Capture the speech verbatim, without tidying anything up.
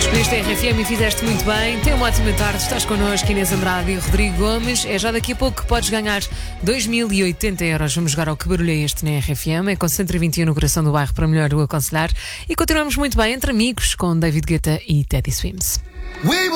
Escolheste a R F M e fizeste muito bem. Tenha uma ótima tarde. Estás connosco, Inês Andrade e Rodrigo Gomes. É já daqui a pouco que podes ganhar dois mil e oitenta euros. Vamos jogar ao Que Barulho é Este na R F M. É com cento e vinte e um no coração do bairro para melhor o aconselhar. E continuamos muito bem entre amigos com David Guetta e Teddy Swims.